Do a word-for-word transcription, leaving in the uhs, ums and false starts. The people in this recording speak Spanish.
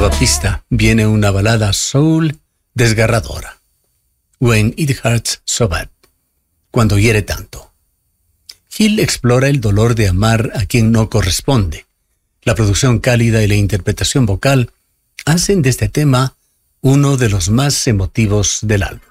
Pista viene una balada soul desgarradora. When It Hurts So Bad, cuando hiere tanto. Hill explora el dolor de amar a quien no corresponde. La producción cálida y la interpretación vocal hacen de este tema uno de los más emotivos del álbum.